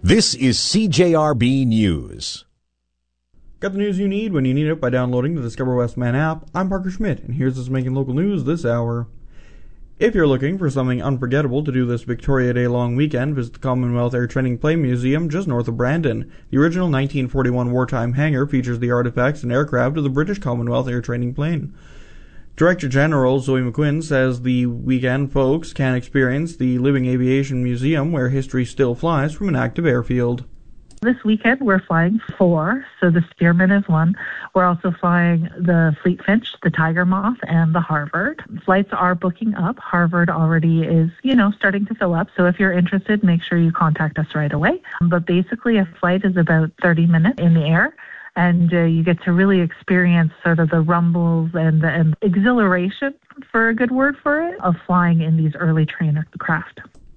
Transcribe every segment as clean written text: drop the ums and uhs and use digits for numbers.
This is CJRB News. Got the news you need when you need it by downloading the Discover Westman app. I'm Parker Schmidt, and here's what's making local news this hour. If you're looking for something unforgettable to do this Victoria Day long weekend, visit the Commonwealth Air Training Plane Museum just north of Brandon. The original 1941 wartime hangar features the artifacts and aircraft of the British Commonwealth Air Training Plane. Director General Zoe McQuinn says the weekend folks can experience the Living Aviation Museum where history still flies from an active airfield. This weekend we're flying 4, so the Spearman is one. We're also flying the Fleet Finch, the Tiger Moth, and the Harvard. Flights are booking up. Harvard already is, starting to fill up, so if you're interested, make sure you contact us right away. But basically a flight is about 30 minutes in the air, and you get to really experience sort of the rumbles and the exhilaration, for a good word for it, of flying in these early trainer craft.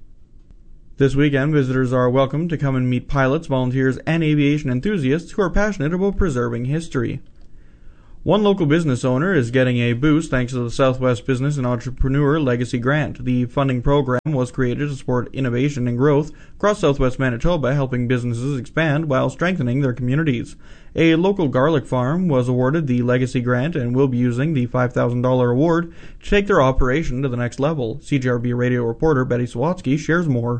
This weekend, visitors are welcome to come and meet pilots, volunteers, and aviation enthusiasts who are passionate about preserving history. One local business owner is getting a boost thanks to the Southwest Business and Entrepreneur Legacy Grant. The funding program was created to support innovation and growth across southwest Manitoba, helping businesses expand while strengthening their communities. A local garlic farm was awarded the Legacy Grant and will be using the $5,000 award to take their operation to the next level. CJRB radio reporter Betty Sawatsky shares more.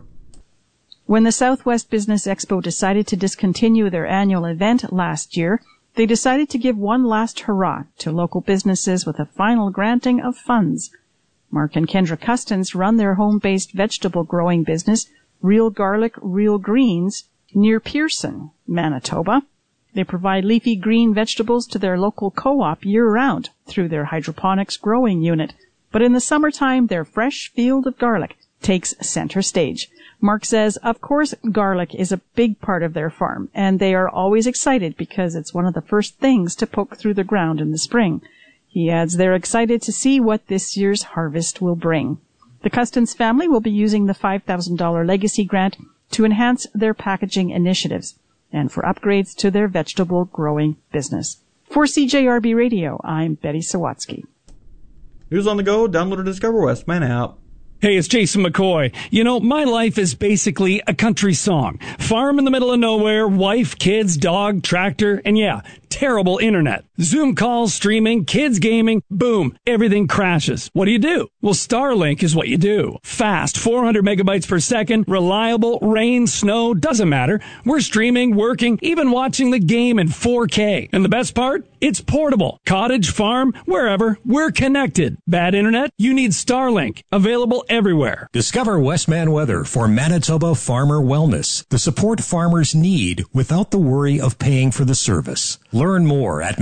When the Southwest Business Expo decided to discontinue their annual event last year, they decided to give one last hurrah to local businesses with a final granting of funds. Mark and Kendra Custins run their home-based vegetable growing business, Real Garlic, Real Greens, near Pearson, Manitoba. They provide leafy green vegetables to their local co-op year-round through their hydroponics growing unit. But in the summertime, their fresh field of garlic takes center stage. Mark says, of course, garlic is a big part of their farm, and they are always excited because it's one of the first things to poke through the ground in the spring. He adds they're excited to see what this year's harvest will bring. The Custins family will be using the $5,000 Legacy Grant to enhance their packaging initiatives and for upgrades to their vegetable growing business. For CJRB Radio, I'm Betty Sawatsky. News on the go, download the Discover Westman app. Hey, it's Jason McCoy. My life is basically a country song. Farm in the middle of nowhere, wife, kids, dog, tractor, and yeah, terrible internet. Zoom calls, streaming, kids gaming, boom, everything crashes. What do? Well, Starlink is what you do. Fast, 400 megabytes per second, reliable, rain, snow, doesn't matter. We're streaming, working, even watching the game in 4K. And the best part? It's portable. Cottage, farm, wherever, we're connected. Bad internet? You need Starlink. Available everywhere. Discover Westman weather for Manitoba Farmer Wellness. The support farmers need without the worry of paying for the service. Learn more at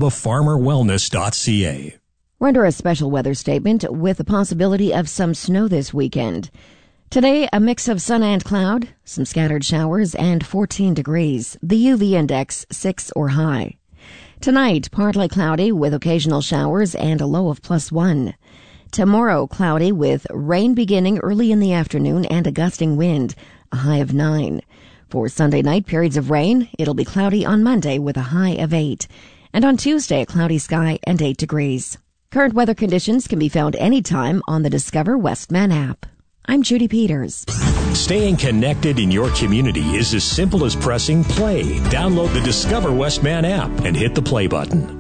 manitobafarmerwellness.ca. We're under a special weather statement with the possibility of some snow this weekend. Today, a mix of sun and cloud, some scattered showers, and 14 degrees. The UV index 6 or high. Tonight, partly cloudy with occasional showers and a low of +1. Tomorrow, cloudy with rain beginning early in the afternoon and a gusting wind, a high of 9. For Sunday night, periods of rain. It'll be cloudy on Monday with a high of 8. And on Tuesday, a cloudy sky and 8 degrees. Current weather conditions can be found anytime on the Discover Westman app. I'm Judy Peters. Staying connected in your community is as simple as pressing play. Download the Discover Westman app and hit the play button.